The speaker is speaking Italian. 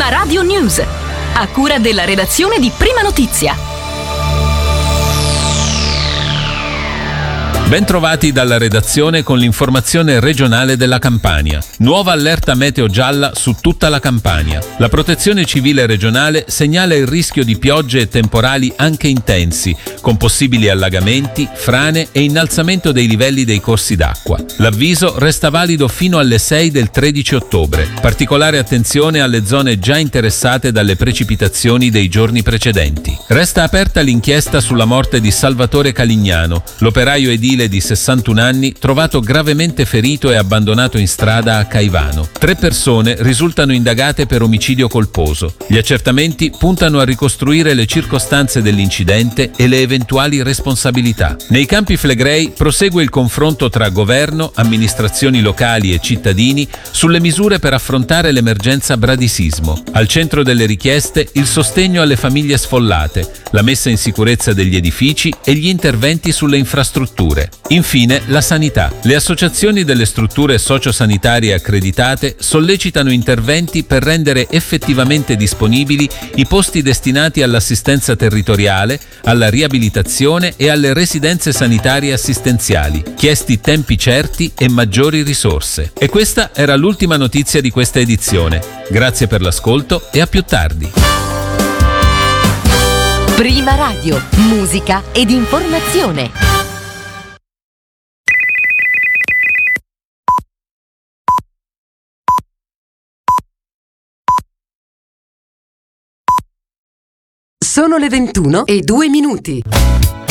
Prima Radio News, a cura della redazione di Prima Notizia. Bentrovati dalla redazione con l'informazione regionale della Campania. Nuova allerta meteo gialla su tutta la Campania. La Protezione Civile regionale segnala il rischio di piogge e temporali anche intensi, con possibili allagamenti, frane e innalzamento dei livelli dei corsi d'acqua. L'avviso resta valido fino alle 6 del 13 ottobre. Particolare attenzione alle zone già interessate dalle precipitazioni dei giorni precedenti. Resta aperta l'inchiesta sulla morte di Salvatore Calignano, l'operaio edile di 61 anni trovato gravemente ferito e abbandonato in strada a Caivano. 3 persone risultano indagate per omicidio colposo. Gli accertamenti puntano a ricostruire le circostanze dell'incidente e le eventuali responsabilità. Nei Campi Flegrei prosegue il confronto tra governo, amministrazioni locali e cittadini sulle misure per affrontare l'emergenza bradisismo. Al centro delle richieste il sostegno alle famiglie sfollate, la messa in sicurezza degli edifici e gli interventi sulle infrastrutture. Infine, la sanità. Le associazioni delle strutture sociosanitarie accreditate sollecitano interventi per rendere effettivamente disponibili i posti destinati all'assistenza territoriale, alla riabilitazione e alle residenze sanitarie assistenziali. Chiesti tempi certi e maggiori risorse. E questa era l'ultima notizia di questa edizione. Grazie per l'ascolto e a più tardi. Prima Radio, musica ed informazione. Sono le 21:02.